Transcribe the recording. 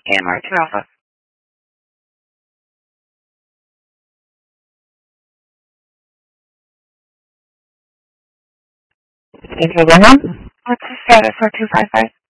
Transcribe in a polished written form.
AMR 2 Alpha. Thank you, go ahead. What's the status for 255?